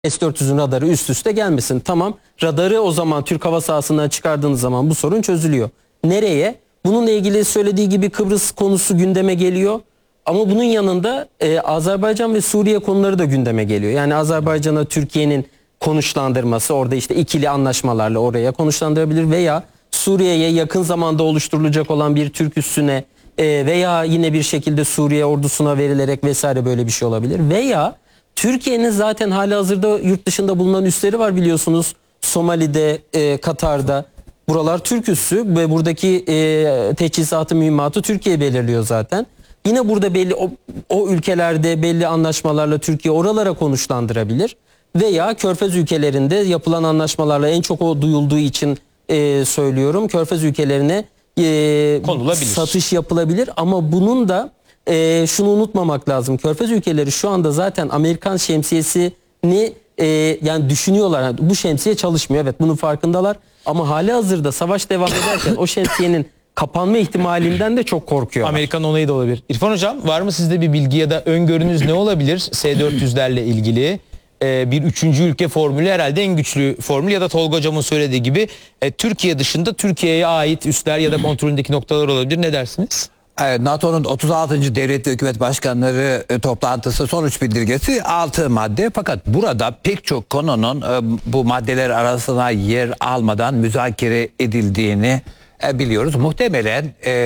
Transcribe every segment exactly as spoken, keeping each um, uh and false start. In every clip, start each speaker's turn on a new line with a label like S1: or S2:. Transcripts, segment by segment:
S1: S dört yüzün radarı üst üste gelmesin. Tamam, radarı o zaman Türk hava sahasından çıkardığınız zaman bu sorun çözülüyor. Nereye? Bununla ilgili söylediği gibi Kıbrıs konusu gündeme geliyor. Ama bunun yanında e, Azerbaycan ve Suriye konuları da gündeme geliyor. Yani Azerbaycan'a Türkiye'nin konuşlandırması, orada işte ikili anlaşmalarla oraya konuşlandırabilir veya Suriye'ye yakın zamanda oluşturulacak olan bir Türk üssüne e, veya yine bir şekilde Suriye ordusuna verilerek vesaire böyle bir şey olabilir. Veya Türkiye'nin zaten halihazırda yurt dışında bulunan üsleri var biliyorsunuz. Somali'de, e, Katar'da. Buralar Türk üssü ve buradaki e, teçhizatı, mühimmatı Türkiye belirliyor zaten. Yine burada belli o, o ülkelerde belli anlaşmalarla Türkiye oralara konuşlandırabilir. Veya Körfez ülkelerinde yapılan anlaşmalarla, en çok o duyulduğu için e, söylüyorum, Körfez ülkelerine e, satış yapılabilir. Ama bunun da e, şunu unutmamak lazım. Körfez ülkeleri şu anda zaten Amerikan şemsiyesini e, yani düşünüyorlar. Yani bu şemsiye çalışmıyor. Evet, bunun farkındalar. Ama hali hazırda savaş devam ederken o şemsiyenin kapanma ihtimalinden de çok korkuyor.
S2: Amerikan onayı da olabilir. İrfan Hocam, var mı sizde bir bilgi ya da öngörünüz ne olabilir S dört yüzlerle ilgili? Ee, bir üçüncü ülke formülü herhalde en güçlü formül, ya da Tolga Hocam'ın söylediği gibi e, Türkiye dışında Türkiye'ye ait üsler ya da kontrolündeki noktalar olabilir. Ne dersiniz?
S3: NATO'nun otuz altıncı Devlet ve Hükümet Başkanları toplantısı sonuç bildirgesi altı madde. Fakat burada pek çok konunun bu maddeler arasına yer almadan müzakere edildiğini biliyoruz. Muhtemelen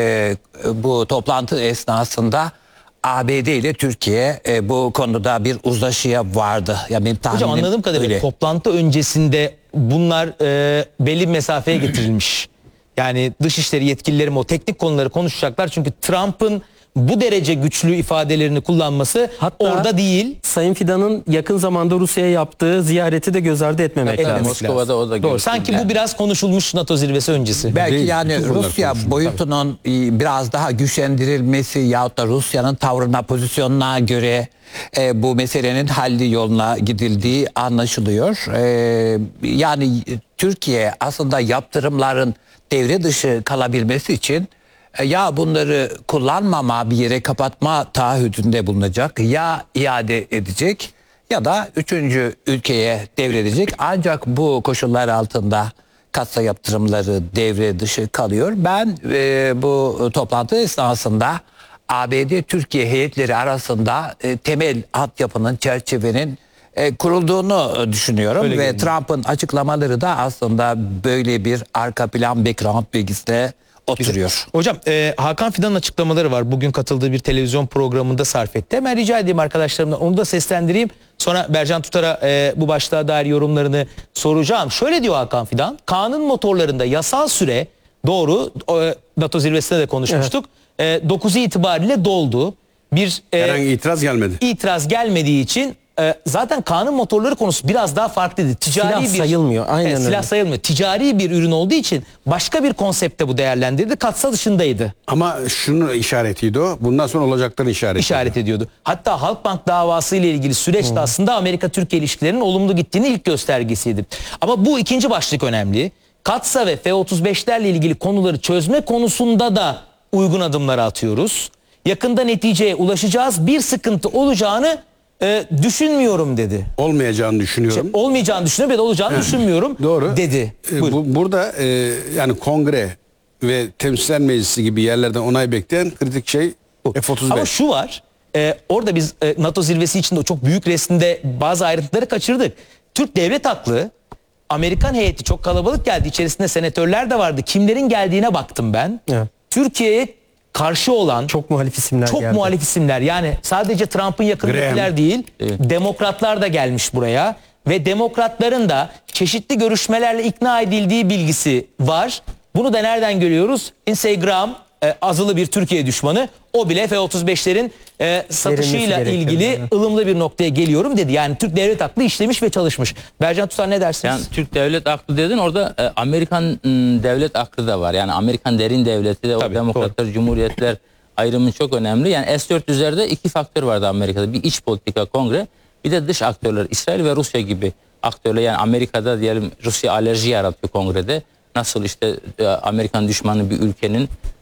S3: bu toplantı esnasında A B D ile Türkiye bu konuda bir uzlaşıya vardı. Ya benim tahminim
S2: Hocam, anladığım kadarıyla öyle. Toplantı öncesinde bunlar e, belli bir mesafeye getirilmiş. Yani dışişleri yetkilileri o teknik konuları konuşacaklar. Çünkü Trump'ın bu derece güçlü ifadelerini kullanması hatta orada değil.
S1: Sayın Fidan'ın yakın zamanda Rusya'ya yaptığı ziyareti de göz ardı etmemek
S2: evet,
S1: lazım.
S2: Moskova'da o da doğru. Sanki bu biraz konuşulmuş NATO zirvesi öncesi.
S3: Belki değil, yani Rusya boyutunun tabii biraz daha güçlendirilmesi yahut da Rusya'nın tavrına, pozisyonuna göre e, bu meselenin halli yoluna gidildiği anlaşılıyor. E, yani Türkiye aslında yaptırımların devre dışı kalabilmesi için ya bunları kullanmama, bir yere kapatma taahhüdünde bulunacak, ya iade edecek ya da üçüncü ülkeye devredecek. Ancak bu koşullar altında kasa yaptırımları devre dışı kalıyor. Ben e, bu toplantı esnasında A B D-Türkiye heyetleri arasında e, temel altyapının, çerçevenin e, kurulduğunu düşünüyorum. Öyle ve Trump'ın açıklamaları da aslında böyle bir arka plan, background bilgisine oturuyor.
S2: Hocam, e, Hakan Fidan'ın açıklamaları var. Bugün katıldığı bir televizyon programında sarf etti. Hemen rica edeyim arkadaşlarımdan onu da seslendireyim. Sonra Bercan Tutar'a e, bu başlığa dair yorumlarını soracağım. Şöyle diyor Hakan Fidan: kanun motorlarında yasal süre doğru, e, NATO zirvesinde de konuşmuştuk. Evet. E, dokuzu itibariyle doldu. Bir e,
S4: herhangi itiraz gelmedi.
S2: İtiraz gelmediği için e, zaten kanun motorları konusu biraz daha farklıydı. Ticari
S1: silah
S2: bir
S1: sayılmıyor. Aynen
S2: e, silah
S1: öyle.
S2: sayılmıyor. Ticari bir ürün olduğu için başka bir konsepte bu değerlendirildi. Katsa dışındaydı.
S4: Ama şunu işaretiydi o. Bundan sonra olacaklarını işaret
S2: İşaret ediyordu. Hatta Halkbank davası ile ilgili süreçte hmm. aslında Amerika-Türkiye ilişkilerinin olumlu gittiğini ilk göstergesiydi. Ama bu ikinci başlık önemli. Katsa ve F otuz beşlerle ilgili konuları çözme konusunda da uygun adımları atıyoruz. Yakında neticeye ulaşacağız. Bir sıkıntı olacağını e, düşünmüyorum dedi.
S4: Olmayacağını düşünüyorum.
S2: Şey, olmayacağını düşünüyorum ya da olacağını düşünmüyorum
S4: doğru
S2: dedi.
S4: E, bu, burada e, yani kongre ve temsilciler meclisi gibi yerlerden onay bekleyen kritik şey F otuz beş.
S2: Ama şu var. E, orada biz e, NATO zirvesi içinde o çok büyük resimde bazı ayrıntıları kaçırdık. Türk devlet aklı, Amerikan heyeti çok kalabalık geldi. İçerisinde senatörler de vardı. Kimlerin geldiğine baktım ben. Evet. Türkiye'ye karşı olan
S1: çok muhalif isimler
S2: çok
S1: geldi.
S2: muhalif isimler, yani sadece Trump'ın yakındakiler değil, evet. demokratlar da gelmiş buraya ve demokratların da çeşitli görüşmelerle ikna edildiği bilgisi var. Bunu da nereden görüyoruz? Instagram e, azılı bir Türkiye düşmanı, o bile F otuz beşlerin e, satışıyla ilgili yani ılımlı bir noktaya geliyorum dedi. Yani Türk devlet aklı işlemiş ve çalışmış. Bercan Tutar, ne dersiniz?
S5: Yani Türk devlet aklı dedin, orada e, Amerikan m, devlet aklı da var. Yani Amerikan derin devleti de, o
S2: Tabii,
S5: demokratlar,
S2: doğru.
S5: cumhuriyetler ayrımı çok önemli. Yani S dört yüzlerde iki faktör vardı Amerika'da. Bir iç politika, kongre, bir de dış aktörler, İsrail ve Rusya gibi aktörler. Yani Amerika'da diyelim Rusya alerji yaratıyor kongrede. Nasıl işte e, Amerikan düşmanı bir ülkenin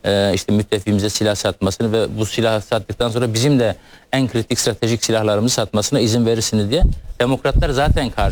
S5: e, işte müttefiğimize silah satmasını ve bu silah sattıktan sonra bizim de en kritik stratejik silahlarımızı satmasına izin verirsiniz diye demokratlar zaten karşı.